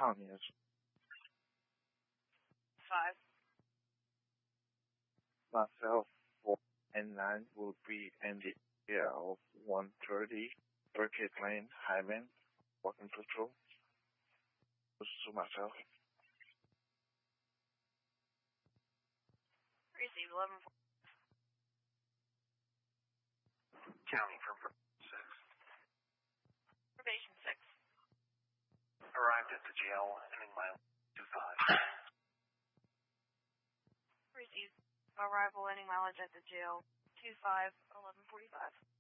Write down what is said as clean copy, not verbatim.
county is? 5. Myself, 4 and 9 will be in the area of 130 Burkett Lane, Highland, walking patrol. To myself. Received 11. County from 6. Probation 6. Arrived at the jail, ending my 25. Received arrival ending mileage at the jail 25 11:45.